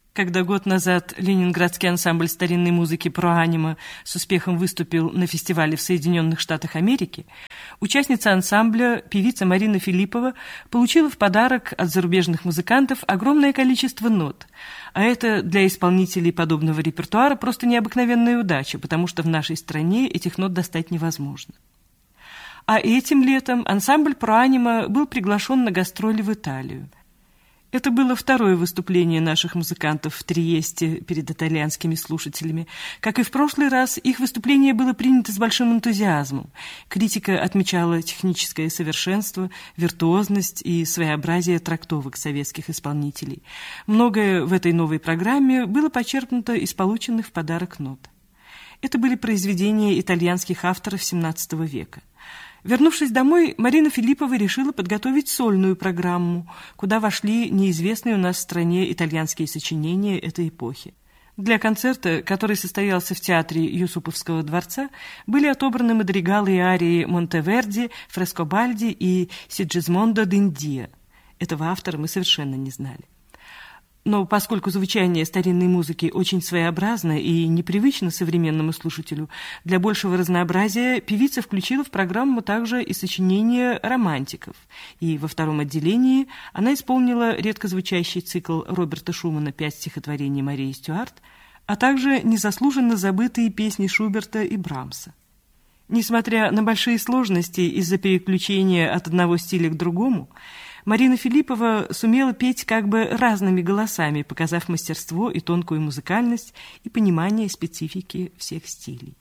Когда год назад ленинградский ансамбль старинной музыки «Проанима» с успехом выступил на фестивале в Соединенных Штатах Америки, участница ансамбля, певица Марина Филиппова, получила в подарок от зарубежных музыкантов огромное количество нот. А это для исполнителей подобного репертуара просто необыкновенная удача, потому что в нашей стране этих нот достать невозможно. А этим летом ансамбль «Проанима» был приглашен на гастроли в Италию. Это было второе выступление наших музыкантов в Триесте перед итальянскими слушателями. Как и в прошлый раз, их выступление было принято с большим энтузиазмом. Критика отмечала техническое совершенство, виртуозность и своеобразие трактовок советских исполнителей. Многое в этой новой программе было почерпнуто из полученных в подарок нот. Это были произведения итальянских авторов XVII века. Вернувшись домой, Марина Филиппова решила подготовить сольную программу, куда вошли неизвестные у нас в стране итальянские сочинения этой эпохи. Для концерта, который состоялся в театре Юсуповского дворца, были отобраны мадригалы и арии Монтеверди, Фрескобальди и Сиджисмондо д'Индия. Этого автора мы совершенно не знали. Но поскольку звучание старинной музыки очень своеобразно и непривычно современному слушателю, для большего разнообразия певица включила в программу также и сочинения романтиков. И во втором отделении она исполнила редко звучащий цикл Роберта Шумана «5 стихотворений Марии Стюарт», а также незаслуженно забытые песни Шуберта и Брамса. Несмотря на большие сложности из-за переключения от одного стиля к другому, Марина Филиппова сумела петь как бы разными голосами, показав мастерство и тонкую музыкальность и понимание специфики всех стилей.